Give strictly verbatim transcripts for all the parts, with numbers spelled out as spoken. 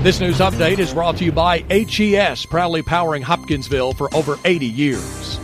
This news update is brought to you by H E S, proudly powering Hopkinsville for over eighty years.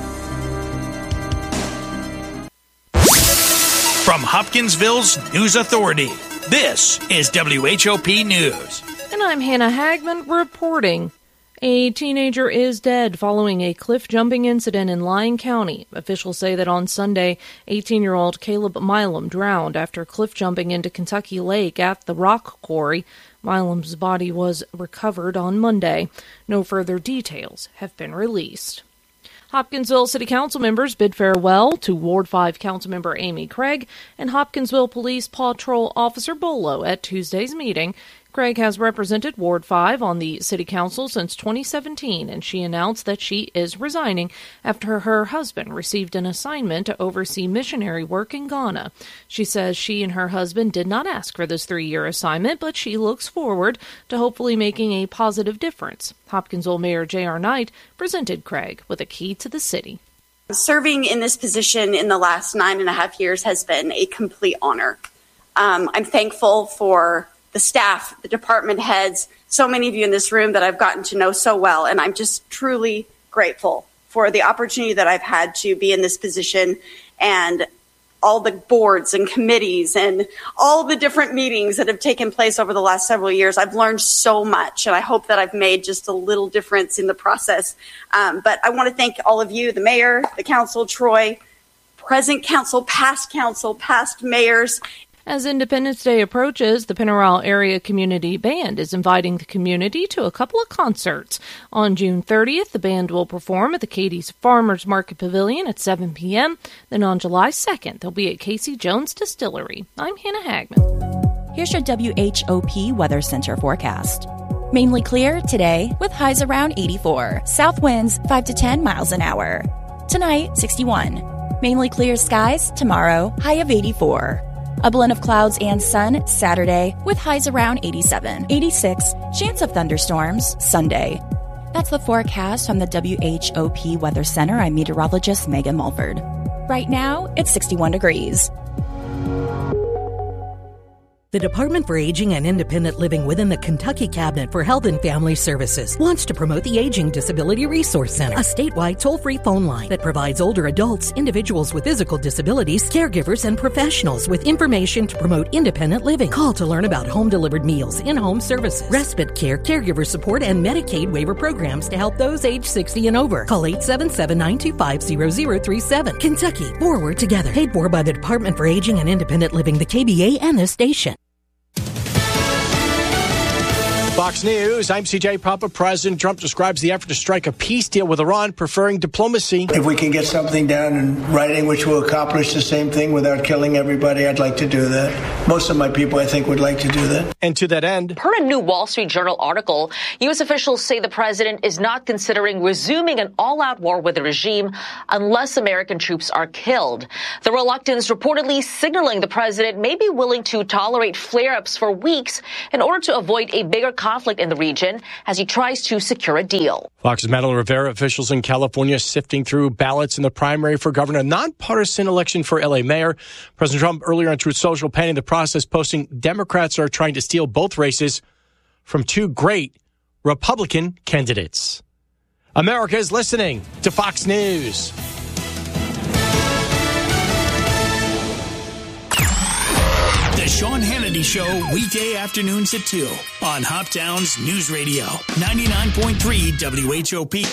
From Hopkinsville's News Authority, this is W H O P News. And I'm Hannah Hagman reporting. A teenager is dead following a cliff-jumping incident in Lyon County. Officials say that on Sunday, eighteen-year-old Caleb Milam drowned after cliff-jumping into Kentucky Lake at the rock quarry. Milam's body was recovered on Monday. No further details have been released. Hopkinsville City Council members bid farewell to Ward five Councilmember Amy Craig and Hopkinsville Police Patrol Officer Bolo at Tuesday's meeting. Craig has represented Ward five on the City Council since twenty seventeen, and she announced that she is resigning after her husband received an assignment to oversee missionary work in Ghana. She says she and her husband did not ask for this three-year assignment, but she looks forward to hopefully making a positive difference. Hopkinsville Mayor J R. Knight presented Craig with a key to the city. Serving in this position in the last nine and a half years has been a complete honor. Um, I'm thankful for the staff, the department heads, so many of you in this room that I've gotten to know so well, and I'm just truly grateful for the opportunity that I've had to be in this position and all the boards and committees and all the different meetings that have taken place over the last several years. I've learned so much, and I hope that I've made just a little difference in the process. Um, but I want to thank all of you, the mayor, the council, Troy, present council, past council, past mayors. As Independence Day approaches, the Pinnarow Area Community Band is inviting the community to a couple of concerts. On June thirtieth, the band will perform at the Katie's Farmers Market Pavilion at seven p.m. Then on July second, they'll be at Casey Jones Distillery. I'm Hannah Hagman. Here's your W H O P Weather Center forecast. Mainly clear today with highs around eighty-four. South winds five to ten miles an hour. Tonight, sixty-one. Mainly clear skies tomorrow, high of eighty-four. A blend of clouds and sun Saturday with highs around eighty-seven, eighty-six, chance of thunderstorms Sunday. That's the forecast from the W H O P Weather Center. I'm meteorologist Megan Mulford. Right now, it's sixty-one degrees. The Department for Aging and Independent Living within the Kentucky Cabinet for Health and Family Services wants to promote the Aging Disability Resource Center, a statewide toll-free phone line that provides older adults, individuals with physical disabilities, caregivers, and professionals with information to promote independent living. Call to learn about home-delivered meals, in-home services, respite care, caregiver support, and Medicaid waiver programs to help those age sixty and over. Call eight seven seven, nine two five, zero zero three seven. Kentucky, forward together. Paid for by the Department for Aging and Independent Living, the K B A, and this station. Fox News, I'm C J Papa. President Trump describes the effort to strike a peace deal with Iran, preferring diplomacy. If we can get something down in writing which will accomplish the same thing without killing everybody, I'd like to do that. Most of my people, I think, would like to do that. And to that end, per a new Wall Street Journal article, U S officials say the president is not considering resuming an all-out war with the regime unless American troops are killed. The reluctance reportedly signaling the president may be willing to tolerate flare-ups for weeks in order to avoid a bigger conflict in the region as he tries to secure a deal. Fox's Madeline Rivera. Officials in California sifting through ballots in the primary for governor, a nonpartisan election for L A mayor. President Trump earlier on Truth Social panning the process, posting Democrats are trying to steal both races from two great Republican candidates. America is listening to Fox News. The Sean Hannity Show, weekday afternoons at two on Hoptown's News Radio, ninety-nine point three W H O P.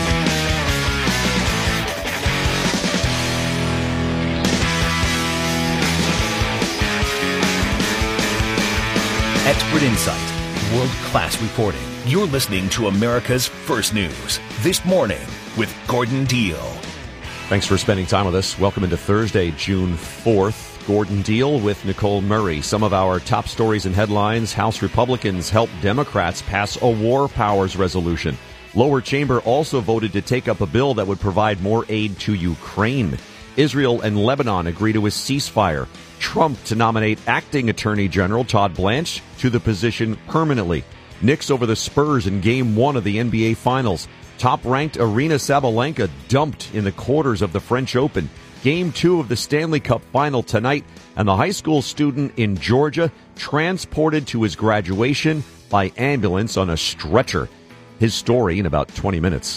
Expert insight, world-class reporting. You're listening to America's First News. This morning with Gordon Deal. Thanks for spending time with us. Welcome into Thursday, June fourth. Gordon Deal with Nicole Murray. Some of our top stories and headlines. House Republicans help Democrats pass a war powers resolution. Lower chamber also voted to take up a bill that would provide more aid to Ukraine. Israel and Lebanon agree to a ceasefire. Trump to nominate acting Attorney General Todd Blanche to the position permanently. Knicks over the Spurs in Game one of the N B A Finals. Top-ranked Aryna Sabalenka dumped in the quarters of the French Open. Game two of the Stanley Cup final tonight, and the high school student in Georgia transported to his graduation by ambulance on a stretcher. His story in about twenty minutes.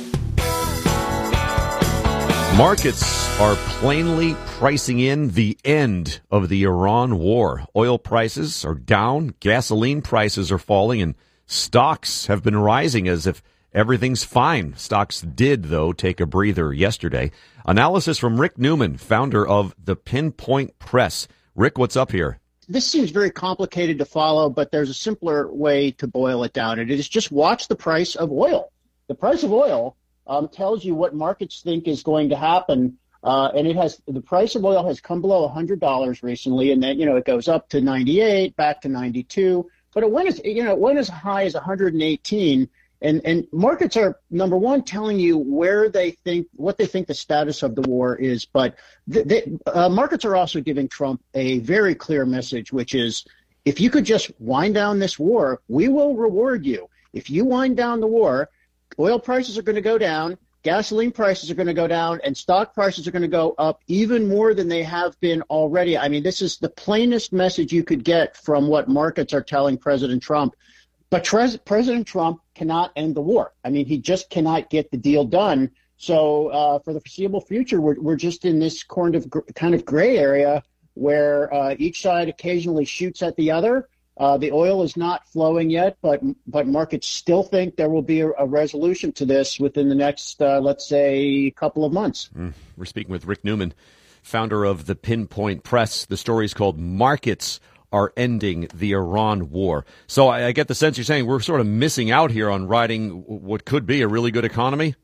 Markets are plainly pricing in the end of the Iran war. Oil prices are down, gasoline prices are falling, and stocks have been rising as if everything's fine. Stocks did, though, take a breather yesterday. Analysis from Rick Newman, founder of The Pinpoint Press. Rick, what's up here? This seems very complicated to follow, but there's a simpler way to boil it down. And it is just watch the price of oil. The price of oil um, tells you what markets think is going to happen. Uh, and it has the price of oil has come below one hundred dollars recently, and then, you know, it goes up to ninety-eight, back to ninety-two. But it went as, you know, it went as high as one hundred eighteen. And, and markets are, number one, telling you where they think, what they think the status of the war is. But the, the, uh, markets are also giving Trump a very clear message, which is, if you could just wind down this war, we will reward you. If you wind down the war, oil prices are going to go down, gasoline prices are going to go down, and stock prices are going to go up even more than they have been already. I mean, this is the plainest message you could get from what markets are telling President Trump. But Tres- President Trump cannot end the war. I mean, he just cannot get the deal done. So uh, for the foreseeable future, we're, we're just in this kind of, kind of gray area where uh, each side occasionally shoots at the other. Uh, the oil is not flowing yet, but but markets still think there will be a, a resolution to this within the next, uh, let's say, couple of months. Mm. We're speaking with Rick Newman, founder of The Pinpoint Press. The story is called Markets Are Ending the Iran War. So I, I get the sense you're saying we're sort of missing out here on riding what could be a really good economy?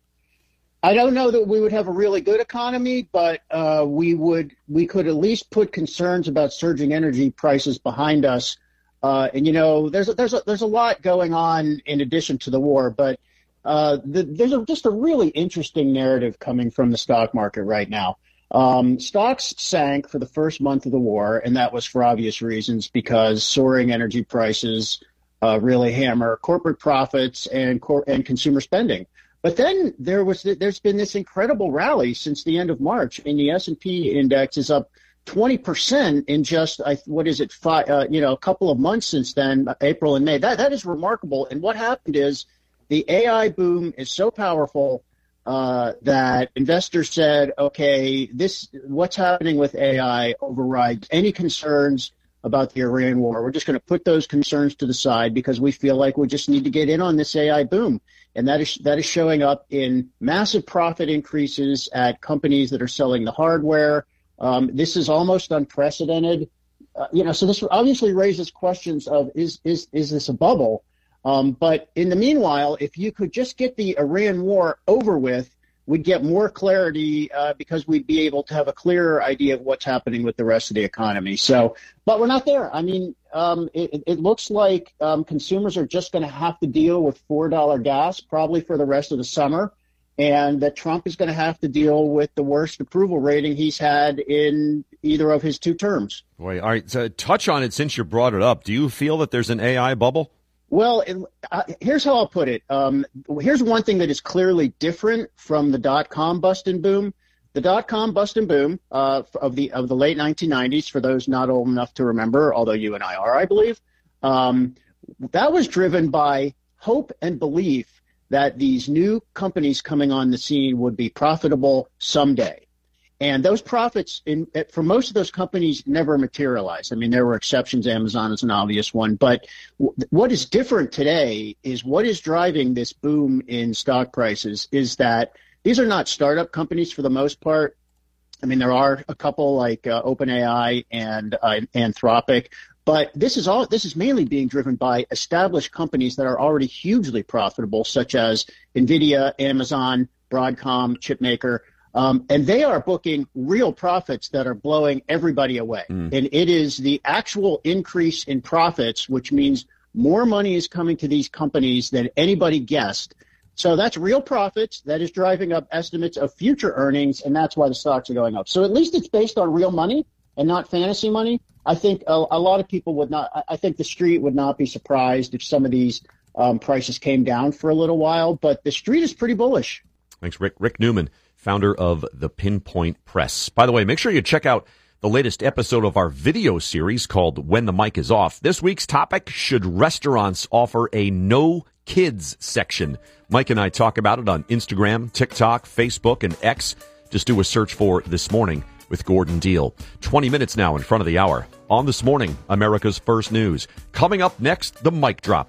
I don't know that we would have a really good economy, but uh, we would we could at least put concerns about surging energy prices behind us. Uh, and, you know, there's a, there's a, there's a lot going on in addition to the war, but uh, the, there's a, just a really interesting narrative coming from the stock market right now. Um, stocks sank for the first month of the war, and that was for obvious reasons, because soaring energy prices uh, really hammer corporate profits and cor- and consumer spending. But then there was there's been this incredible rally since the end of March, and the S and P index is up twenty percent in just what is it, five, uh, you know, a couple of months since then, April and May. That that is remarkable. And what happened is the A I boom is so powerful Uh, that investors said, okay, this what's happening with A I overrides any concerns about the Iran war. We're just going to put those concerns to the side because we feel like we just need to get in on this A I boom. And that is that is showing up in massive profit increases at companies that are selling the hardware. Um, this is almost unprecedented. Uh, you know, so this obviously raises questions of is is is this a bubble? Um, but in the meanwhile, if you could just get the Iran war over with, we'd get more clarity uh, because we'd be able to have a clearer idea of what's happening with the rest of the economy. So, but we're not there. I mean, um, it, it looks like um, consumers are just going to have to deal with four dollars gas probably for the rest of the summer, and that Trump is going to have to deal with the worst approval rating he's had in either of his two terms. Boy, all right, so touch on it since you brought it up. Do you feel that there's an A I bubble? Well, it, uh, here's how I'll put it. Um, here's one thing that is clearly different from the dot-com bust and boom. The dot-com bust and boom uh, of the of the late nineteen nineties, for those not old enough to remember, although you and I are, I believe, um, that was driven by hope and belief that these new companies coming on the scene would be profitable someday. And those profits, in, for most of those companies, never materialized. I mean, there were exceptions. Amazon is an obvious one. But w- what is different today is what is driving this boom in stock prices is that these are not startup companies for the most part. I mean, there are a couple like uh, OpenAI and uh, Anthropic. But this is all. This is mainly being driven by established companies that are already hugely profitable, such as NVIDIA, Amazon, Broadcom, chipmaker. Um, and they are booking real profits that are blowing everybody away. Mm. And it is the actual increase in profits, which means more money is coming to these companies than anybody guessed. So that's real profits that is driving up estimates of future earnings, and that's why the stocks are going up. So at least it's based on real money and not fantasy money. I think a, a lot of people would not – I think the street would not be surprised if some of these um, prices came down for a little while. But the street is pretty bullish. Thanks, Rick. Rick Newman, founder of The Pinpoint Press. By the way, make sure you check out the latest episode of our video series called When the Mic is Off. This week's topic, should restaurants offer a no kids section? Mike and I talk about it on Instagram, TikTok, Facebook, and X. Just do a search for This Morning with Gordon Deal. twenty minutes now in front of the hour. On This Morning, America's First News. Coming up next, the mic drop.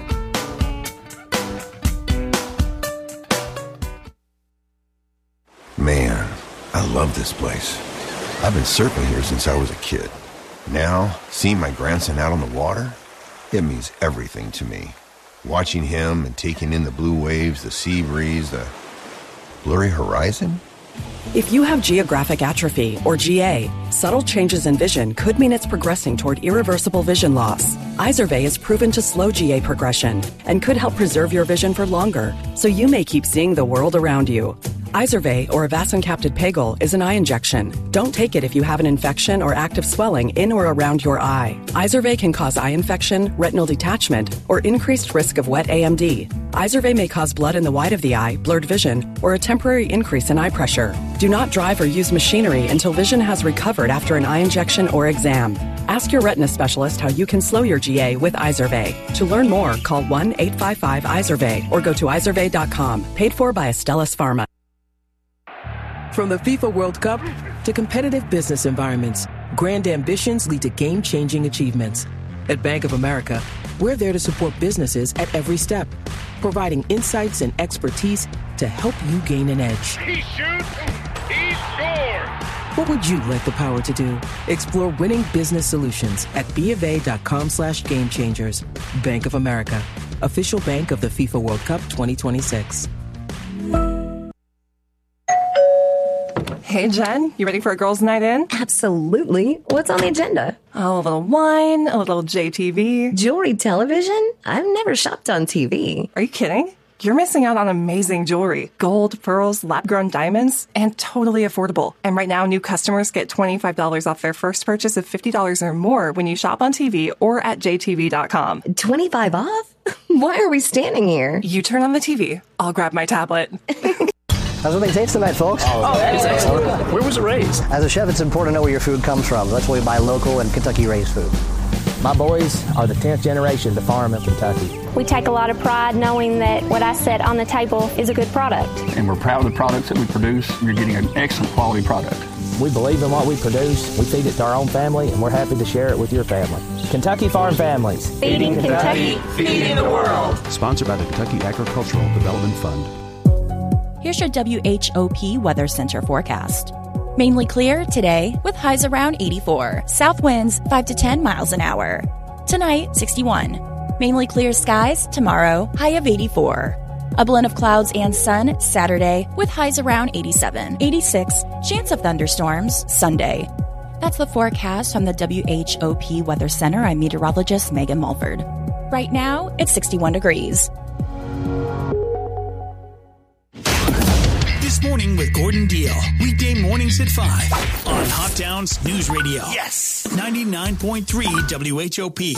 Man, I love this place. I've been surfing here since I was a kid. Now, seeing my grandson out on the water, it means everything to me. Watching him and taking in the blue waves, the sea breeze, the blurry horizon. If you have geographic atrophy, or G A, subtle changes in vision could mean it's progressing toward irreversible vision loss. Izervay is proven to slow G A progression and could help preserve your vision for longer, so you may keep seeing the world around you. Izervay, or avacincaptad pegol, is an eye injection. Don't take it if you have an infection or active swelling in or around your eye. Izervay can cause eye infection, retinal detachment, or increased risk of wet A M D. Izervay may cause blood in the white of the eye, blurred vision, or a temporary increase in eye pressure. Do not drive or use machinery until vision has recovered after an eye injection or exam. Ask your retina specialist how you can slow your G A with Izervay. To learn more, call one eight five five Izervay or go to izervay dot com. Paid for by Astellas Pharma. From the FIFA World Cup to competitive business environments, grand ambitions lead to game-changing achievements. At Bank of America, we're there to support businesses at every step, providing insights and expertise to help you gain an edge. He shoots, he scores! What would you like the power to do? Explore winning business solutions at bofa.com slash game changers. Bank of America, official bank of the FIFA World Cup twenty twenty-six. Hey, Jen, you ready for a girls' night in? Absolutely. What's on the agenda? Oh, a little wine, a little J T V. Jewelry television? I've never shopped on T V. Are you kidding? You're missing out on amazing jewelry. Gold, pearls, lab-grown diamonds, and totally affordable. And right now, new customers get twenty-five dollars off their first purchase of fifty dollars or more when you shop on T V or at j t v dot com. twenty-five off? Why are we standing here? You turn on the T V. I'll grab my tablet. How's everything taste tonight, folks? Oh, that is excellent. Where was it raised? As a chef, it's important to know where your food comes from. That's why we buy local and Kentucky-raised food. My boys are the tenth generation to farm in Kentucky. We take a lot of pride knowing that what I set on the table is a good product. And we're proud of the products that we produce. You're getting an excellent quality product. We believe in what we produce. We feed it to our own family, and we're happy to share it with your family. Kentucky Farm Families. Feeding, Feeding Kentucky, Kentucky, feeding the world. Sponsored by the Kentucky Agricultural Development Fund. Here's your W H O P Weather Center forecast. Mainly clear today with highs around eighty-four. South winds five to ten miles an hour. Tonight, sixty-one. Mainly clear skies tomorrow, high of eighty-four. A blend of clouds and sun Saturday with highs around eighty-seven. eighty-six, chance of thunderstorms Sunday. That's the forecast from the W H O P Weather Center. I'm meteorologist Megan Mulford. Right now, it's sixty-one degrees. This Morning with Gordon Deal. Weekday mornings at five on Hot Downs News Radio. Yes. ninety-nine point three W H O P.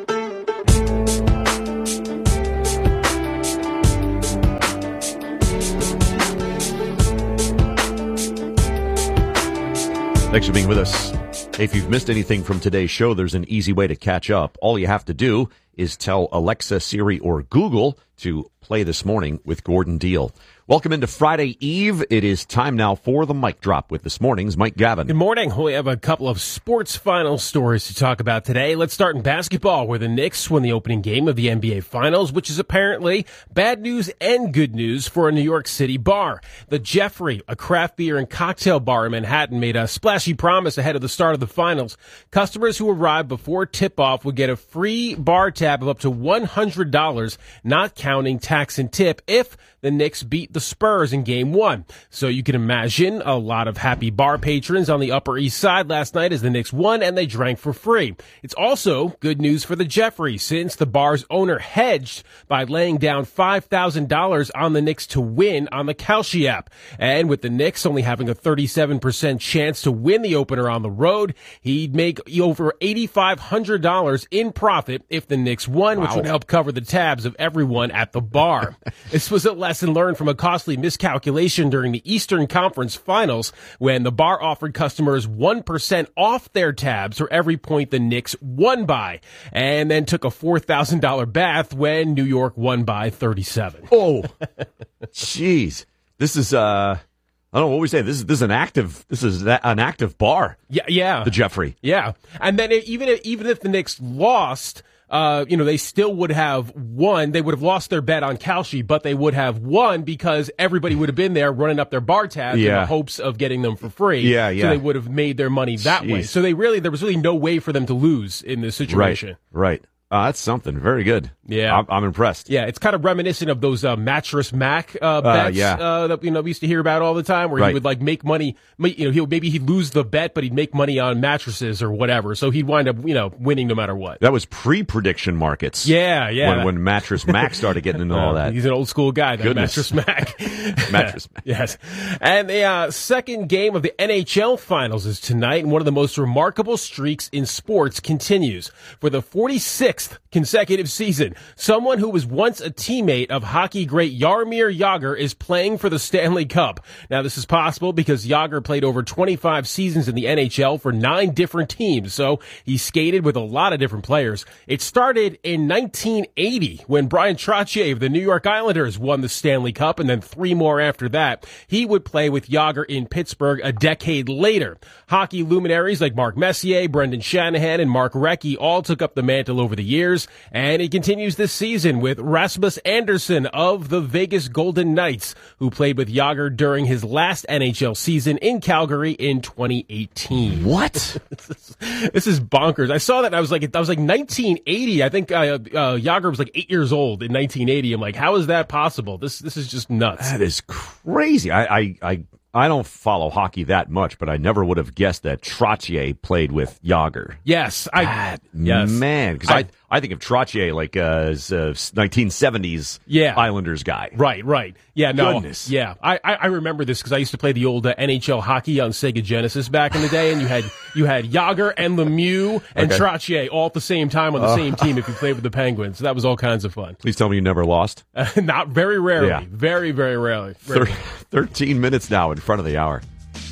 Thanks for being with us. If you've missed anything from today's show, there's an easy way to catch up. All you have to do is tell Alexa, Siri, or Google to play This Morning with Gordon Deal. Welcome into Friday Eve. It is time now for the mic drop with this morning's Mike Gavin. Good morning. We have a couple of sports final stories to talk about today. Let's start in basketball, where the Knicks won the opening game of the N B A Finals, which is apparently bad news and good news for a New York City bar. The Jeffrey, a craft beer and cocktail bar in Manhattan, made a splashy promise ahead of the start of the finals. Customers who arrived before tip-off would get a free bar tab of up to one hundred dollars, not counting tax and tip, if the Knicks beat the Spurs in game one. So you can imagine a lot of happy bar patrons on the Upper East Side last night as the Knicks won and they drank for free. It's also good news for the Jeffrey, since the bar's owner hedged by laying down five thousand dollars on the Knicks to win on the Kalshi app. And with the Knicks only having a thirty-seven percent chance to win the opener on the road, he'd make over eight thousand five hundred dollars in profit if the Knicks won, wow. which would help cover the tabs of everyone at the bar. This was a lesson learned from a costly miscalculation during the Eastern Conference Finals when the bar offered customers one percent off their tabs for every point the Knicks won by, and then took a four thousand dollars bath when New York won by thirty-seven. Oh, jeez. This is, uh... I don't know what we say. This is this is an active this is an active bar. Yeah, yeah. The Jeffrey. Yeah, and then it, even if, even if the Knicks lost, uh, you know, they still would have won. They would have lost their bet on Kalshi, but they would have won because everybody would have been there running up their bar tabs yeah. in the hopes of getting them for free. Yeah, yeah. So they would have made their money that Jeez. way. So they really there was really no way for them to lose in this situation. Right. Right. Uh, that's something. Very good. Yeah. I'm, I'm impressed. Yeah, it's kind of reminiscent of those uh, Mattress Mac uh, bets uh, yeah. uh, that you know we used to hear about all the time, where right. he would like make money. You know, he maybe he'd lose the bet, but he'd make money on mattresses or whatever. So he'd wind up, you know, winning no matter what. That was pre-prediction markets. Yeah, yeah. When, when Mattress Mac started getting into all that. He's an old school guy. That Goodness. Mattress Mac. Mattress Mac. Yes. And the uh, second game of the N H L Finals is tonight, and one of the most remarkable streaks in sports continues for the forty-sixth consecutive season. Someone who was once a teammate of hockey great Jaromir Jagr is playing for the Stanley Cup. Now, this is possible because Jagr played over twenty-five seasons in the N H L for nine different teams, so he skated with a lot of different players. It started in nineteen eighty when Brian Trottier of the New York Islanders won the Stanley Cup, and then three more after that. He would play with Jagr in Pittsburgh a decade later. Hockey luminaries like Mark Messier, Brendan Shanahan, and Mark Recchi all took up the mantle over the years, and it continues this season with Rasmus Andersson of the Vegas Golden Knights, who played with Jagr during his last N H L season in Calgary in twenty eighteen. What? this, is, this is bonkers. I saw that and I was like, I was like nineteen eighty. I think uh, uh, Jagr was like eight years old in nineteen eighty. I'm like, how is that possible? This this is just nuts. That is crazy. I I I, I don't follow hockey that much, but I never would have guessed that Trottier played with Jagr. Yes, I that, yes. man, because I, I I think of Trottier like uh, as a nineteen seventies yeah. Islanders guy. Right, right. Yeah, no. Goodness. Yeah, I, I remember this because I used to play the old uh, N H L hockey on Sega Genesis back in the day, and you had you had Jagr and Lemieux and okay. Trottier all at the same time on the uh, same team if you played with the Penguins. So that was all kinds of fun. Please tell me you never lost. Uh, not very rarely. Yeah. Very, very rarely. rarely. thirteen minutes now in front of the hour.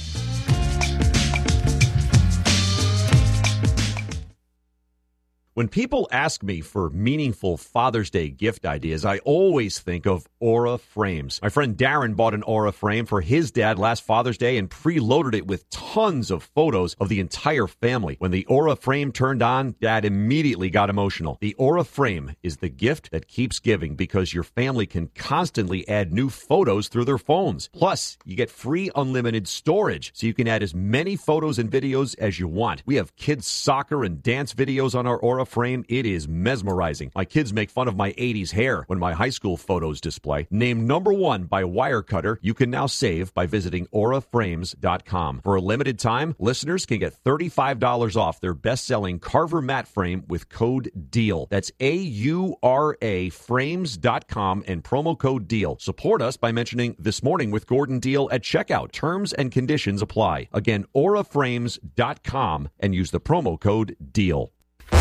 When people ask me for meaningful Father's Day gift ideas, I always think of Aura Frames. My friend Darren bought an Aura frame for his dad last Father's Day and preloaded it with tons of photos of the entire family. When the Aura frame turned on, Dad immediately got emotional. The Aura frame is the gift that keeps giving because your family can constantly add new photos through their phones. Plus, you get free unlimited storage, so you can add as many photos and videos as you want. We have kids' soccer and dance videos on our Aura frame. It is mesmerizing. My kids make fun of my eighties hair when my high school photos display. Named number one by Wirecutter, you can now save by visiting aura frames dot com. For a limited time, listeners can get thirty-five dollars off their best-selling Carver mat frame with code DEAL. That's A U R A frames dot com and promo code DEAL. Support us by mentioning This Morning with Gordon Deal at checkout. Terms and conditions apply. Again, aura frames dot com and use the promo code DEAL.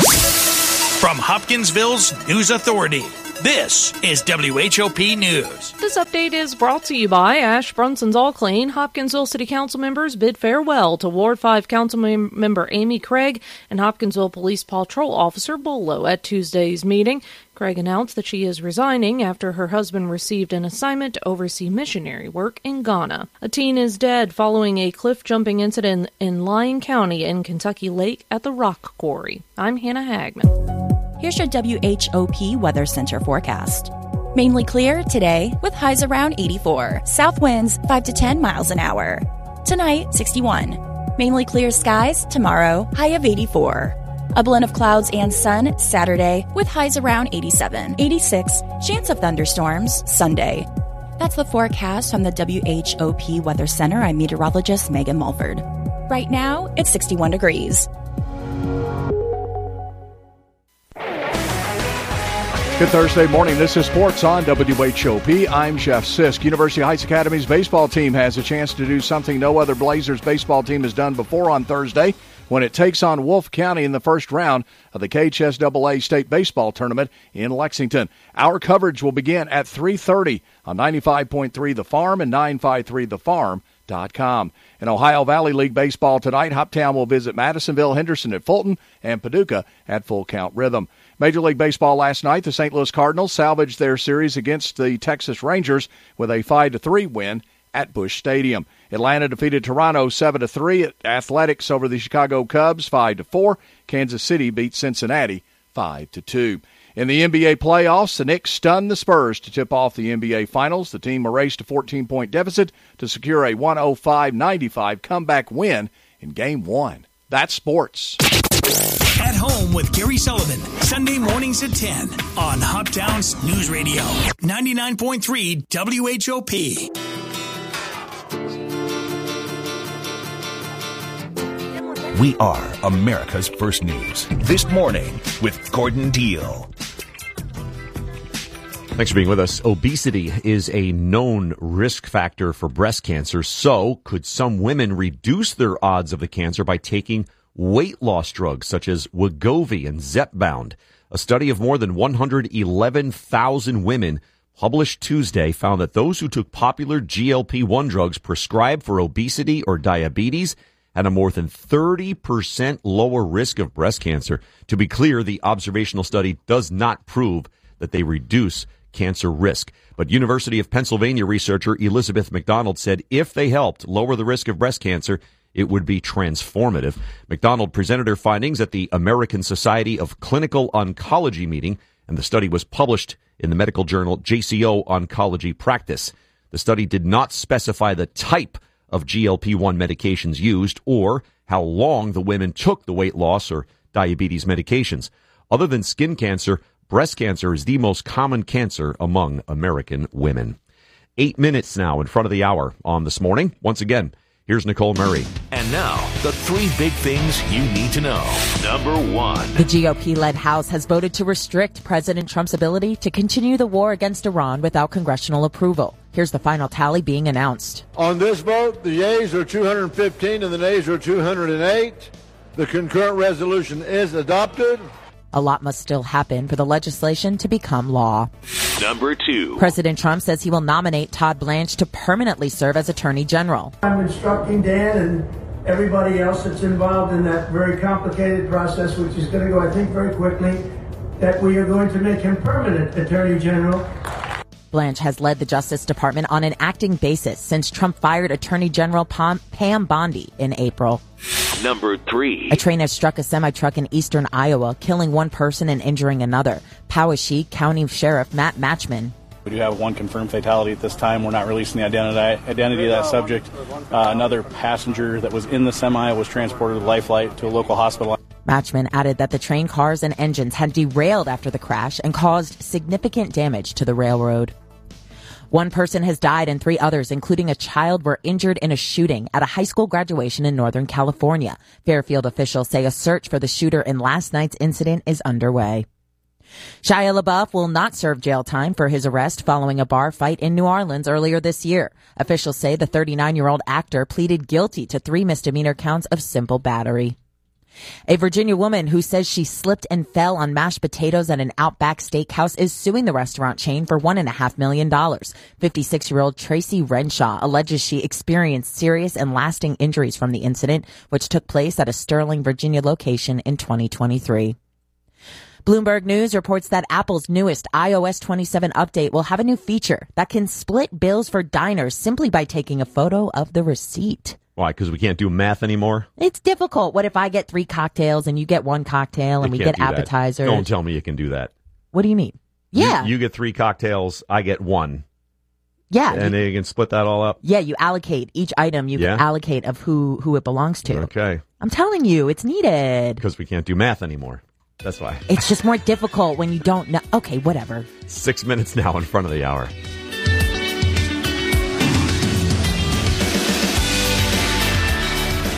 From Hopkinsville's News Authority, this is W H O P News. This update is brought to you by Ash Brunson's All Clean. Hopkinsville City Council members bid farewell to Ward five Council member Amy Craig and Hopkinsville Police Patrol Officer Bolo at Tuesday's meeting. Craig announced that she is resigning after her husband received an assignment to oversee missionary work in Ghana. A teen is dead following a cliff-jumping incident in Lyon County in Kentucky Lake at the Rock Quarry. I'm Hannah Hagman. Here's your W H O P Weather Center forecast. Mainly clear today with highs around eighty-four. South winds five to ten miles an hour. Tonight, sixty-one. Mainly clear skies tomorrow, high of eighty-four. A blend of clouds and sun Saturday with highs around eighty-seven. eighty-six, chance of thunderstorms Sunday. That's the forecast from the W H O P Weather Center. I'm meteorologist Megan Mulford. Right now, it's sixty-one degrees. Good Thursday morning. This is Sports on W H O P. I'm Jeff Sisk. University Heights Academy's baseball team has a chance to do something no other Blazers baseball team has done before on Thursday. when it takes on Wolfe County in the first round of the K H S A A State Baseball Tournament in Lexington. Our coverage will begin at three thirty on ninety-five point three The Farm and nine fifty-three the farm dot com. In Ohio Valley League Baseball tonight, Hoptown will visit Madisonville, Henderson at Fulton, and Paducah at Full Count Rhythm. Major League Baseball last night, the Saint Louis Cardinals salvaged their series against the Texas Rangers with a five to three win at Busch Stadium. Atlanta defeated Toronto seven to three. Athletics over the Chicago Cubs five to four. Kansas City beat Cincinnati five to two. In the N B A playoffs, the Knicks stunned the Spurs to tip off the N B A Finals. The team erased a fourteen-point deficit to secure a one oh five ninety-five comeback win in Game one. That's sports. At Home with Gary Sullivan, Sunday mornings at ten on Hoptown's News Radio, ninety-nine point three W H O P. We are America's First News. This morning with Gordon Deal. Thanks for being with us. Obesity is a known risk factor for breast cancer. So could some women reduce their odds of the cancer by taking weight loss drugs such as Wegovy and Zepbound? A study of more than one hundred eleven thousand women published Tuesday found that those who took popular G L P one drugs prescribed for obesity or diabetes had a more than thirty percent lower risk of breast cancer. To be clear, the observational study does not prove that they reduce cancer risk. But University of Pennsylvania researcher Elizabeth McDonald said if they helped lower the risk of breast cancer, it would be transformative. McDonald presented her findings at the American Society of Clinical Oncology meeting, and the study was published in the medical journal J C O Oncology Practice. The study did not specify the type of G L P one medications used or how long the women took the weight loss or diabetes medications. Other than skin cancer, breast cancer is the most common cancer among American women. Eight minutes now in front of the hour on This Morning. Once again, here's Nicole Murray. And now, the three big things you need to know. Number one. The G O P-led House has voted to restrict President Trump's ability to continue the war against Iran without congressional approval. Here's the final tally being announced. On this vote, the yeas are two hundred fifteen and the nays are two hundred eight. The concurrent resolution is adopted. A lot must still happen for the legislation to become law. Number two. President Trump says he will nominate Todd Blanche to permanently serve as Attorney General. I'm instructing Dan and everybody else that's involved in that very complicated process, which is going to go, I think, very quickly, that we are going to make him permanent Attorney General. Blanche has led the Justice Department on an acting basis since Trump fired Attorney General Pam, Pam Bondi in April. Number three. A train has struck a semi-truck in eastern Iowa, killing one person and injuring another. Poweshiek County Sheriff Matt Matchman. We do have one confirmed fatality at this time. We're not releasing the identity, identity of that subject. Uh, another passenger that was in the semi was transported with life flight to a local hospital. Matchman added that the train cars and engines had derailed after the crash and caused significant damage to the railroad. One person has died and three others, including a child, were injured in a shooting at a high school graduation in Northern California. Fairfield officials say a search for the shooter in last night's incident is underway. Shia LaBeouf will not serve jail time for his arrest following a bar fight in New Orleans earlier this year. Officials say the thirty-nine-year-old actor pleaded guilty to three misdemeanor counts of simple battery. A Virginia woman who says she slipped and fell on mashed potatoes at an Outback Steakhouse is suing the restaurant chain for one and a half million dollars. fifty-six-year-old Tracy Renshaw alleges she experienced serious and lasting injuries from the incident, which took place at a Sterling, Virginia location in twenty twenty-three. Bloomberg News reports that Apple's newest i O S twenty-seven update will have a new feature that can split bills for diners simply by taking a photo of the receipt. Why? Because we can't do math anymore? It's difficult. What if I get three cocktails and you get one cocktail and we get appetizers? Don't tell me you can do that. What do you mean? Yeah. You, you get three cocktails, I get one. Yeah. And then you can split that all up? Yeah, you allocate each item. You yeah. can allocate of who, who it belongs to. Okay. I'm telling you, it's needed. Because we can't do math anymore. That's why. It's just more difficult when you don't know. Okay, whatever. Six minutes now in front of the hour.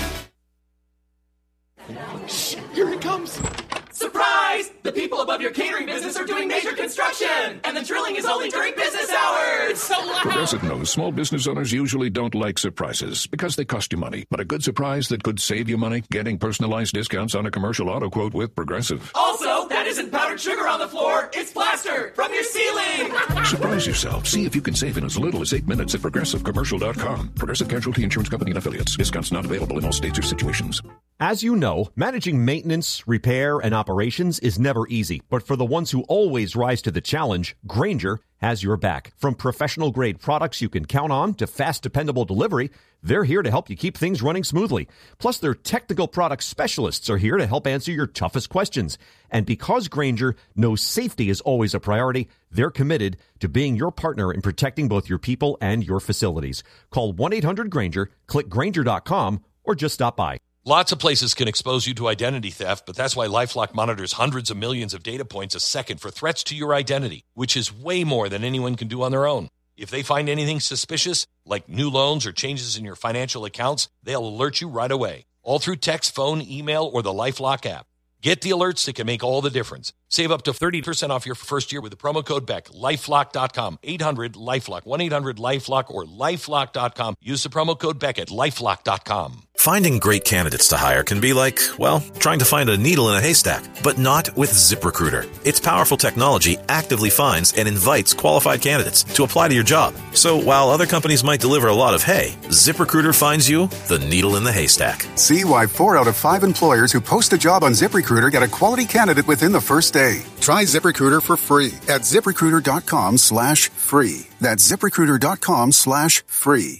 Shh, here it comes. Surprise! The people above your catering catering business are doing major construction, and the drilling is only during business hours. It's so loud. Progressive knows small business owners usually don't like surprises because they cost you money. But a good surprise that could save you money? Getting personalized discounts on a commercial auto quote with Progressive. Also, that isn't powdered sugar on the floor. It's plaster from your ceiling. Surprise yourself. See if you can save in as little as eight minutes at progressive commercial dot com. Progressive Casualty Insurance Company and Affiliates. Discounts not available in all states or situations. As you know, managing maintenance, repair, and operations is never easy. But for the ones who always rise to the challenge, Grainger has your back. From professional-grade products you can count on to fast, dependable delivery, they're here to help you keep things running smoothly. Plus, their technical product specialists are here to help answer your toughest questions. And because Grainger knows safety is always a priority, they're committed to being your partner in protecting both your people and your facilities. Call one eight hundred Grainger, click Grainger dot com, or just stop by. Lots of places can expose you to identity theft, but that's why LifeLock monitors hundreds of millions of data points a second for threats to your identity, which is way more than anyone can do on their own. If they find anything suspicious, like new loans or changes in your financial accounts, they'll alert you right away, all through text, phone, email, or the LifeLock app. Get the alerts that can make all the difference. Save up to thirty percent off your first year with the promo code Beck. LifeLock dot com, eight hundred LifeLock, one eight hundred LifeLock, or LifeLock dot com. Use the promo code Beck at LifeLock dot com. Finding great candidates to hire can be like, well, trying to find a needle in a haystack, but not with ZipRecruiter. Its powerful technology actively finds and invites qualified candidates to apply to your job. So while other companies might deliver a lot of hay, ZipRecruiter finds you the needle in the haystack. See why four out of five employers who post a job on ZipRecruiter get a quality candidate within the first day. Try ZipRecruiter for free at ZipRecruiter.com slash free. That's ZipRecruiter.com slash free.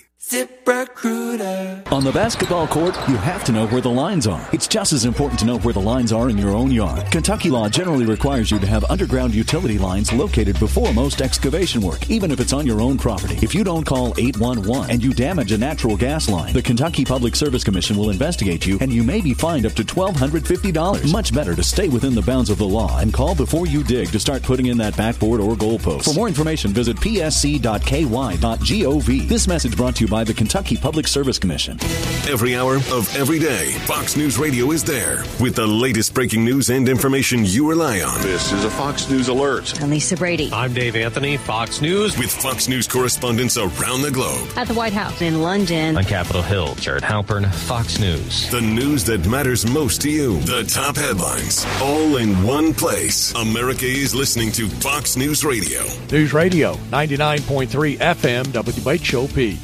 ZipRecruiter. On the basketball court, you have to know where the lines are. It's just as important to know where the lines are in your own yard. Kentucky law generally requires you to have underground utility lines located before most excavation work, even if it's on your own property. If you don't call eight one one and you damage a natural gas line, the Kentucky Public Service Commission will investigate you, and you may be fined up to one thousand two hundred fifty dollars. Much better to stay within the bounds of the law and call before you dig to start putting in that backboard or goalpost. For more information, visit p s c dot k y dot gov. This message brought to you by the Kentucky Public Service Commission. Every hour of every day, Fox News Radio is there with the latest breaking news and information you rely on. This is a Fox News Alert. I'm Lisa Brady. I'm Dave Anthony, Fox News. With Fox News correspondents around the globe. At the White House. In London. On Capitol Hill, Jared Halpern, Fox News. The news that matters most to you. The top headlines. All in one place. America is listening to Fox News Radio. News Radio, ninety-nine point three F M, W H O P.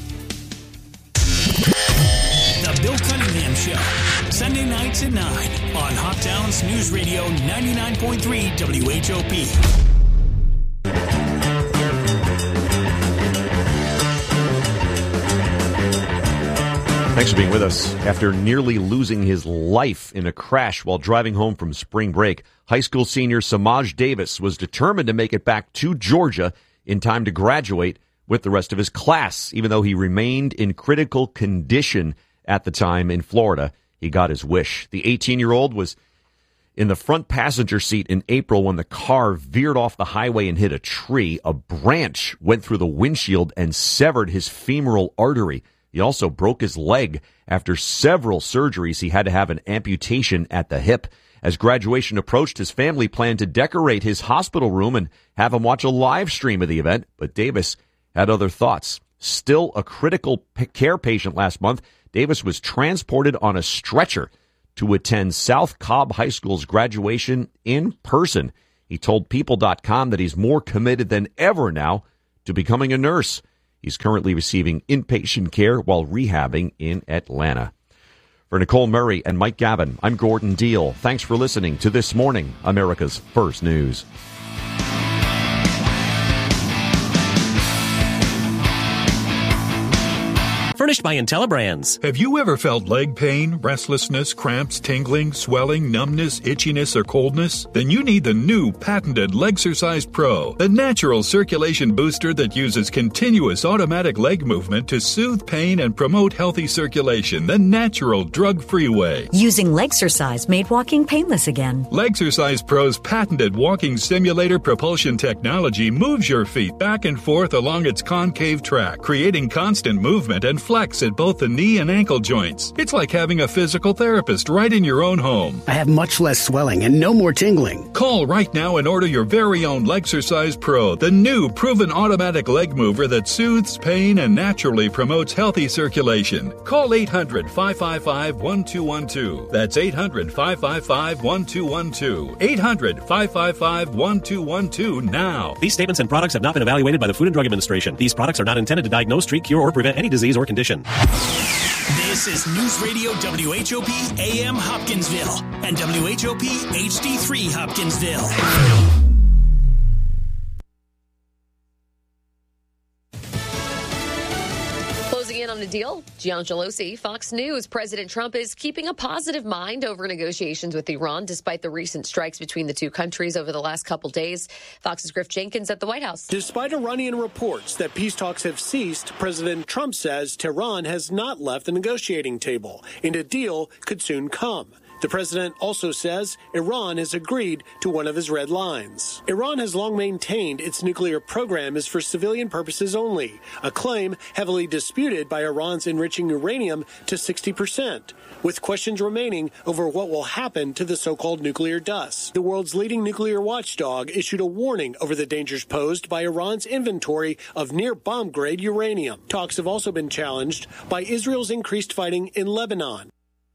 The Bill Cunningham Show, Sunday nights at nine on Hoptown's News Radio ninety-nine point three W H O P. Thanks for being with us. After nearly losing his life in a crash while driving home from spring break, high school senior Samaj Davis was determined to make it back to Georgia in time to graduate with the rest of his class. Even though he remained in critical condition at the time in Florida, he got his wish. The eighteen-year-old was in the front passenger seat in April when the car veered off the highway and hit a tree. A branch went through the windshield and severed his femoral artery. He also broke his leg. After several surgeries, he had to have an amputation at the hip. As graduation approached, his family planned to decorate his hospital room and have him watch a live stream of the event, but Davis had other thoughts. Still a critical care patient last month, Davis was transported on a stretcher to attend South Cobb High School's graduation in person. He told People dot com that he's more committed than ever now to becoming a nurse. He's currently receiving inpatient care while rehabbing in Atlanta. For Nicole Murray and Mike Gavin, I'm Gordon Deal. Thanks for listening to This Morning, America's First News. Furnished by IntelliBrands. Have you ever felt leg pain, restlessness, cramps, tingling, swelling, numbness, itchiness, or coldness? Then you need the new patented Legsercise Pro, the natural circulation booster that uses continuous automatic leg movement to soothe pain and promote healthy circulation the natural, drug-free way. Using Legsercise made walking painless again. Legsercise Pro's patented walking simulator propulsion technology moves your feet back and forth along its concave track, creating constant movement and flexibility flex at both the knee and ankle joints. It's like having a physical therapist right in your own home. I have much less swelling and no more tingling. Call right now and order your very own Legsercise Pro, the new proven automatic leg mover that soothes pain and naturally promotes healthy circulation. Call eight hundred, five five five, one two one two. That's eight hundred, five five five, one two one two. eight hundred, five five five, one two one two now. These statements and products have not been evaluated by the Food and Drug Administration. These products are not intended to diagnose, treat, cure, or prevent any disease or condition. This is News Radio W H O P A M Hopkinsville and W H O P H D three Hopkinsville. In on the deal, Gian Gelosi, Fox News. President Trump is keeping a positive mind over negotiations with Iran, despite the recent strikes between the two countries over the last couple days. Fox's Griff Jenkins at the White House. Despite Iranian reports that peace talks have ceased, President Trump says Tehran has not left the negotiating table, and a deal could soon come. The president also says Iran has agreed to one of his red lines. Iran has long maintained its nuclear program is for civilian purposes only, a claim heavily disputed by Iran's enriching uranium to sixty percent, with questions remaining over what will happen to the so-called nuclear dust. The world's leading nuclear watchdog issued a warning over the dangers posed by Iran's inventory of near bomb-grade uranium. Talks have also been challenged by Israel's increased fighting in Lebanon.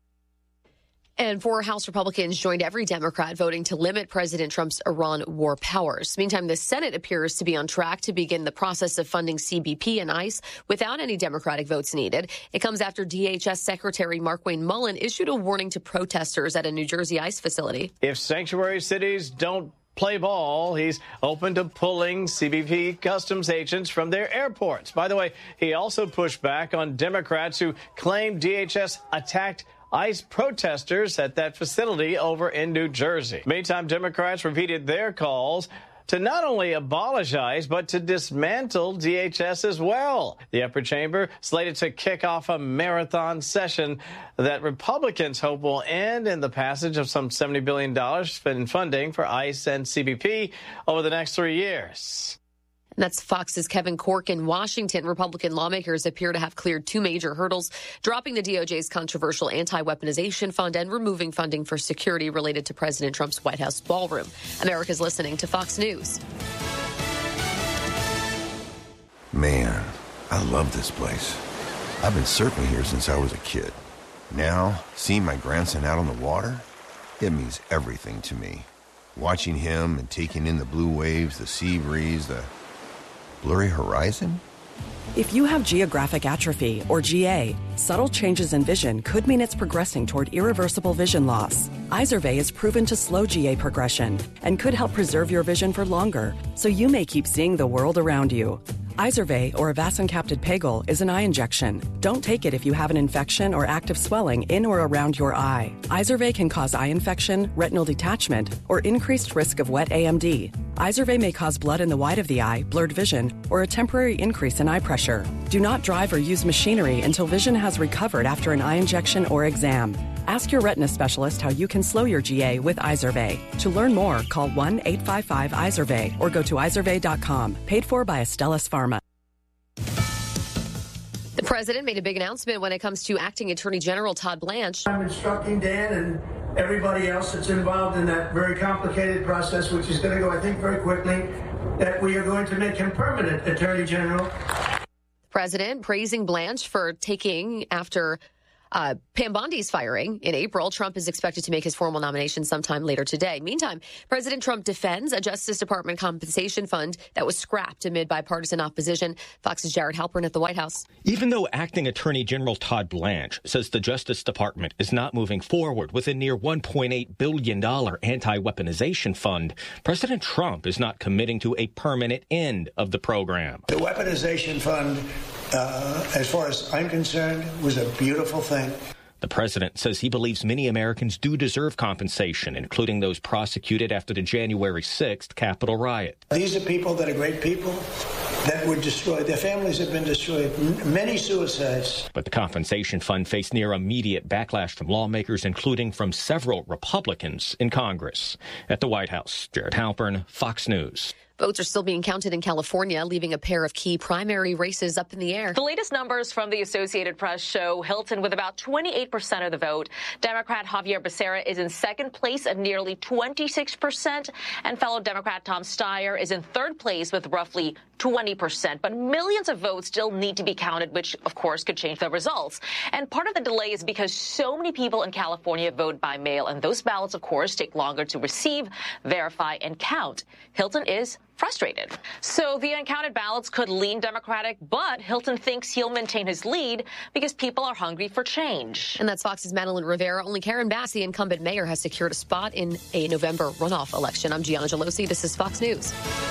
And four House Republicans joined every Democrat voting to limit President Trump's Iran war powers. Meantime, the Senate appears to be on track to begin the process of funding C B P and ICE without any Democratic votes needed. It comes after D H S Secretary Markwayne Mullin issued a warning to protesters at a New Jersey ICE facility. If sanctuary cities don't play ball, he's open to pulling C B P customs agents from their airports. By the way, he also pushed back on Democrats who claim D H S attacked ICE protesters at that facility over in New Jersey. Meantime, Democrats repeated their calls to not only abolish ICE, but to dismantle D H S as well. The upper chamber slated to kick off a marathon session that Republicans hope will end in the passage of some seventy billion dollars in funding for ICE and C B P over the next three years. And that's Fox's Kevin Corke in Washington. Republican lawmakers appear to have cleared two major hurdles, dropping the D O J's controversial anti-weaponization fund and removing funding for security related to President Trump's White House ballroom. America's listening to Fox News. Man, I love this place. I've been surfing here since I was a kid. Now, seeing my grandson out on the water, it means everything to me. Watching him and taking in the blue waves, the sea breeze, the blurry horizon? If you have geographic atrophy, or G A, subtle changes in vision could mean it's progressing toward irreversible vision loss. Izervay is proven to slow G A progression and could help preserve your vision for longer, so you may keep seeing the world around you. Izervay, or avacincaptad pegol, is an eye injection. Don't take it if you have an infection or active swelling in or around your eye. Izervay can cause eye infection, retinal detachment, or increased risk of wet A M D. Izervay may cause blood in the white of the eye, blurred vision, or a temporary increase in eye pressure. Do not drive or use machinery until vision has recovered after an eye injection or exam. Ask your retina specialist how you can slow your G A with Izervay. To learn more, call one eight five five Izervay or go to izervay dot com. Paid for by Astellas Pharma. The president made a big announcement when it comes to acting Attorney General Todd Blanche. I'm instructing Dan and everybody else that's involved in that very complicated process, which is going to go, I think, very quickly, that we are going to make him permanent Attorney General. The president praising Blanche for taking after Uh, Pam Bondi's firing in April. Trump is expected to make his formal nomination sometime later today. Meantime, President Trump defends a Justice Department compensation fund that was scrapped amid bipartisan opposition. Fox's Jared Halpern at the White House. Even though Acting Attorney General Todd Blanche says the Justice Department is not moving forward with a near one point eight billion dollars anti-weaponization fund, President Trump is not committing to a permanent end of the program. The weaponization fund, uh, as far as I'm concerned, was a beautiful thing. The president says he believes many Americans do deserve compensation, including those prosecuted after the January sixth Capitol riot. These are people that are great people that were destroyed. Their families have been destroyed. Many suicides. But the compensation fund faced near immediate backlash from lawmakers, including from several Republicans in Congress. At the White House, Jared Halpern, Fox News. Votes are still being counted in California, leaving a pair of key primary races up in the air. The latest numbers from the Associated Press show Hilton with about twenty-eight percent of the vote. Democrat Javier Becerra is in second place at nearly twenty-six percent, and fellow Democrat Tom Steyer is in third place with roughly twenty percent. But millions of votes still need to be counted, which, of course, could change the results. And part of the delay is because so many people in California vote by mail, and those ballots, of course, take longer to receive, verify, and count. Hilton is frustrated. So the uncounted ballots could lean Democratic, but Hilton thinks he'll maintain his lead because people are hungry for change. And that's Fox's Madeline Rivera. Only Karen Bass, the incumbent mayor, has secured a spot in a November runoff election. I'm Gianna Gelosi. This is Fox News.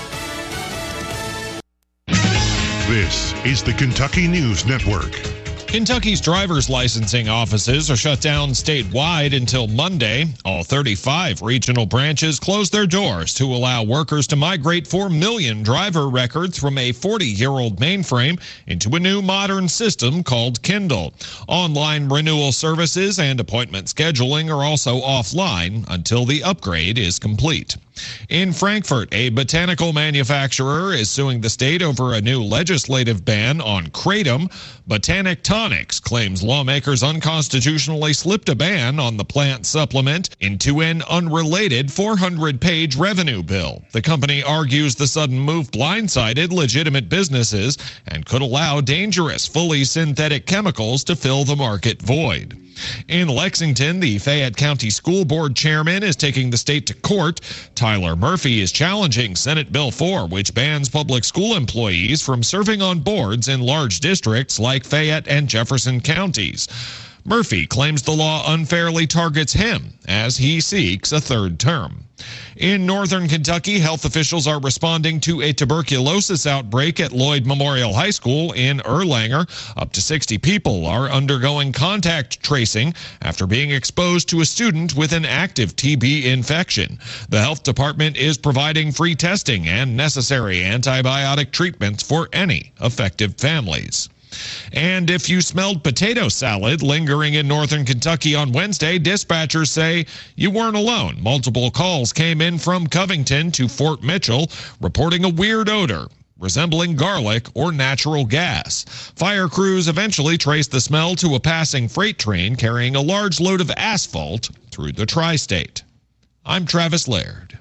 This is the Kentucky News Network. Kentucky's driver's licensing offices are shut down statewide until Monday. All thirty-five regional branches closed their doors to allow workers to migrate four million driver records from a forty-year-old mainframe into a new modern system called Kindle. Online renewal services and appointment scheduling are also offline until the upgrade is complete. In Frankfort, a botanical manufacturer is suing the state over a new legislative ban on kratom. Botanic Tonics claims lawmakers unconstitutionally slipped a ban on the plant supplement into an unrelated four hundred page revenue bill. The company argues the sudden move blindsided legitimate businesses and could allow dangerous, fully synthetic chemicals to fill the market void. In Lexington, the Fayette County School Board chairman is taking the state to court. Tyler Murphy is challenging Senate Bill four, which bans public school employees from serving on boards in large districts like Fayette and Jefferson counties. Murphy claims the law unfairly targets him as he seeks a third term. In northern Kentucky, health officials are responding to a tuberculosis outbreak at Lloyd Memorial High School in Erlanger. Up to sixty people are undergoing contact tracing after being exposed to a student with an active T B infection. The health department is providing free testing and necessary antibiotic treatments for any affected families. And if you smelled potato salad lingering in northern Kentucky on Wednesday, dispatchers say you weren't alone. Multiple calls came in from Covington to Fort Mitchell reporting a weird odor resembling garlic or natural gas. Fire crews eventually traced the smell to a passing freight train carrying a large load of asphalt through the tri-state. I'm Travis Laird.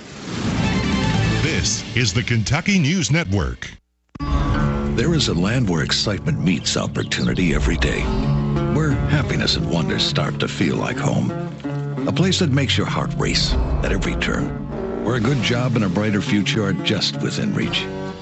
This is the Kentucky News Network. There is a land where excitement meets opportunity every day, where happiness and wonder start to feel like home. A place that makes your heart race at every turn, where a good job and a brighter future are just within reach.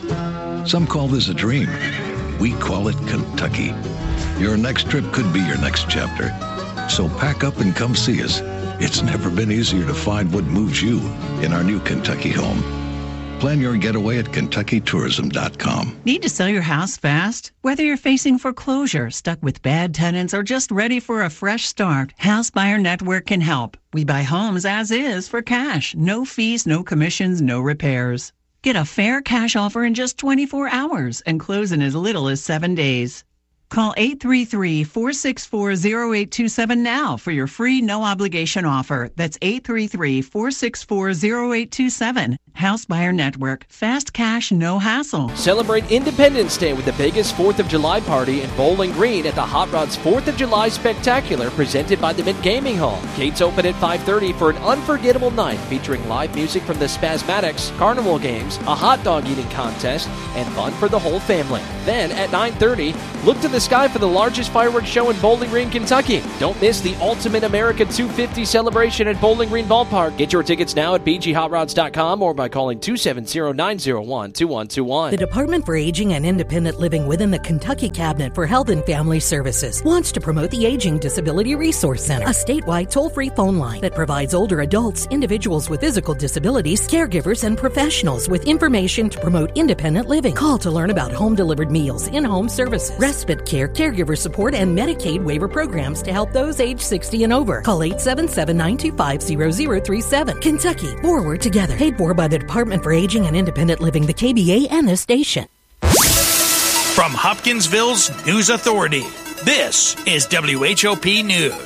Some call this a dream. We call it Kentucky. Your next trip could be your next chapter. So pack up and come see us. It's never been easier to find what moves you in our new Kentucky home. Plan your getaway at Kentucky Tourism dot com. Need to sell your house fast? Whether you're facing foreclosure, stuck with bad tenants, or just ready for a fresh start, House Buyer Network can help. We buy homes as is for cash. No fees, no commissions, no repairs. Get a fair cash offer in just twenty-four hours and close in as little as seven days. Call eight three three, four six four, zero eight two seven now for your free no-obligation offer. That's eight three three, four six four, zero eight two seven. House Buyer Network. Fast cash, no hassle. Celebrate Independence Day with the biggest fourth of July party in Bowling Green at the Hot Rods fourth of July Spectacular presented by the Mint Gaming Hall. Gates open at five thirty for an unforgettable night featuring live music from the Spasmatics, carnival games, a hot dog eating contest, and fun for the whole family. Then at nine thirty, look to the sky for the largest fireworks show in Bowling Green, Kentucky. Don't miss the Ultimate America two fifty celebration at Bowling Green Ballpark. Get your tickets now at b g hot rods dot com or by calling two seven zero, nine zero one, two one two one. The Department for Aging and Independent Living within the Kentucky Cabinet for Health and Family Services wants to promote the Aging Disability Resource Center, a statewide toll-free phone line that provides older adults, individuals with physical disabilities, caregivers, and professionals with information to promote independent living. Call to learn about home-delivered meals, in-home services, respite care, caregiver support, and Medicaid waiver programs to help those age sixty and over. Call eight seven seven, nine two five, zero zero three seven. Kentucky, forward together. Paid for by the Department for Aging and Independent Living, the K B A, and this station. From Hopkinsville's News Authority, this is W H O P News.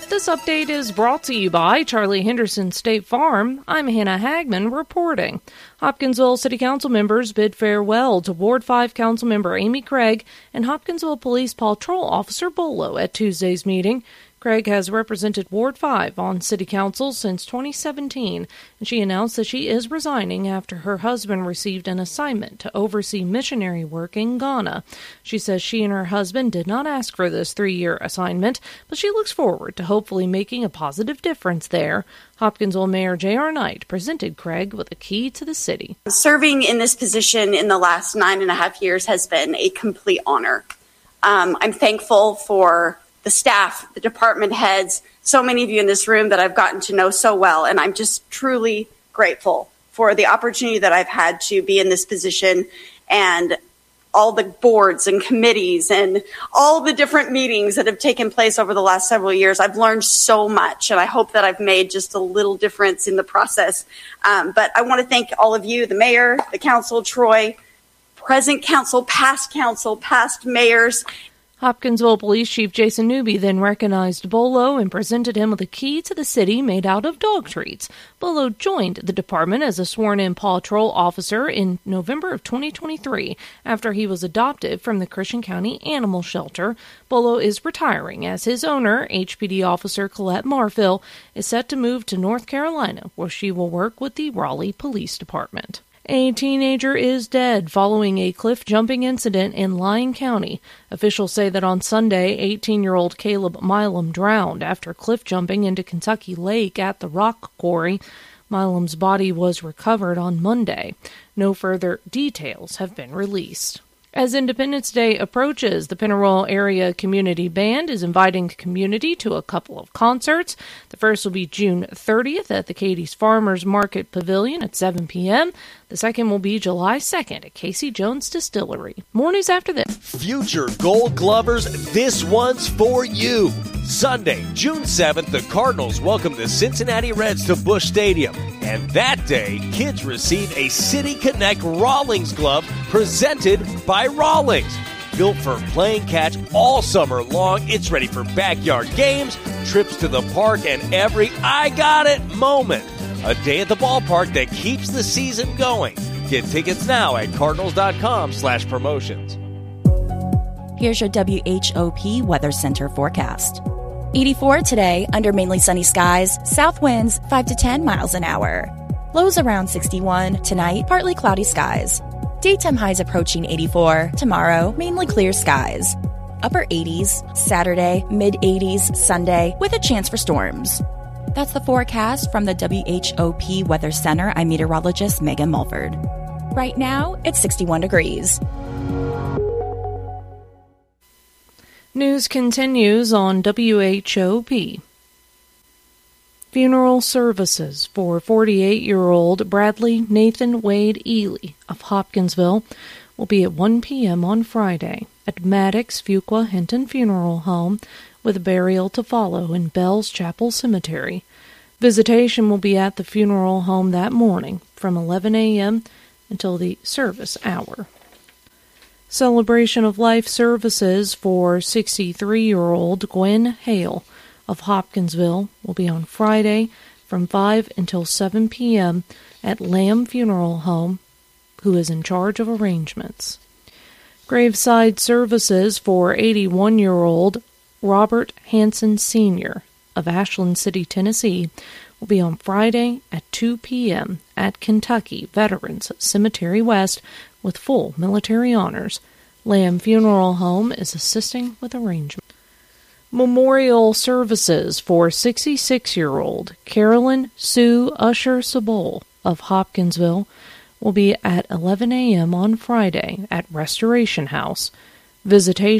This update is brought to you by Charlie Henderson State Farm. I'm Hannah Hagman reporting. Hopkinsville City Council members bid farewell to Ward five Councilmember Amy Craig and Hopkinsville Police Patrol Officer Bolo at Tuesday's meeting. Craig has represented Ward five on City Council since twenty seventeen, and she announced that she is resigning after her husband received an assignment to oversee missionary work in Ghana. She says she and her husband did not ask for this three-year assignment, but she looks forward to hopefully making a positive difference there. Hopkinsville Mayor J R. Knight presented Craig with a key to the city. Serving in this position in the last nine and a half years has been a complete honor. Um, I'm thankful for the staff, the department heads, so many of you in this room that I've gotten to know so well, and I'm just truly grateful for the opportunity that I've had to be in this position and all the boards and committees and all the different meetings that have taken place over the last several years. I've learned so much, and I hope that I've made just a little difference in the process. Um, but I want to thank all of you, the mayor, the council, Troy, present council, past council, past mayors. Hopkinsville Police Chief Jason Newby then recognized Bolo and presented him with a key to the city made out of dog treats. Bolo joined the department as a sworn-in patrol officer in November of twenty twenty-three after he was adopted from the Christian County Animal Shelter. Bolo is retiring as his owner, H P D Officer Colette Marfill, is set to move to North Carolina, where she will work with the Raleigh Police Department. A teenager is dead following a cliff-jumping incident in Lyon County. Officials say that on Sunday, eighteen-year-old Caleb Milam drowned after cliff-jumping into Kentucky Lake at the rock quarry. Milam's body was recovered on Monday. No further details have been released. As Independence Day approaches, the Pensacola Area Community Band is inviting the community to a couple of concerts. The first will be June thirtieth at the Katie's Farmers Market Pavilion at seven p.m. The second will be July second at Casey Jones Distillery. More news after this. Future Gold Glovers, this one's for you. Sunday, June seventh, the Cardinals welcome the Cincinnati Reds to Busch Stadium. And that day, kids receive a City Connect Rawlings glove presented by Rawlings. Built for playing catch all summer long, it's ready for backyard games, trips to the park, and every I got it moment. A day at the ballpark that keeps the season going. Get tickets now at cardinals.com slash promotions. Here's your W H O P Weather Center forecast. eighty-four today, under mainly sunny skies, south winds five to ten miles an hour. Lows around sixty-one, tonight partly cloudy skies. Daytime highs approaching eighty-four, tomorrow mainly clear skies. Upper eighties, Saturday, mid-eighties, Sunday, with a chance for storms. That's the forecast from the W H O P Weather Center. I'm meteorologist Megan Mulford. Right now, it's sixty-one degrees. News continues on W H O P. Funeral services for forty-eight-year-old Bradley Nathan Wade Ely of Hopkinsville will be at one p.m. on Friday at Maddox Fuqua Hinton Funeral Home, with a burial to follow in Bell's Chapel Cemetery. Visitation will be at the funeral home that morning from eleven a.m. until the service hour. Celebration of Life services for sixty-three-year-old Gwen Hale of Hopkinsville will be on Friday from five until seven p.m. at Lamb Funeral Home, who is in charge of arrangements. Graveside services for eighty-one-year-old Robert Hanson Senior of Ashland City, Tennessee, will be on Friday at two p.m. at Kentucky Veterans Cemetery West with full military honors. Lamb Funeral Home is assisting with arrangements. Memorial services for sixty-six-year-old Carolyn Sue Usher Sabol of Hopkinsville will be at eleven a.m. on Friday at Restoration House. Visitation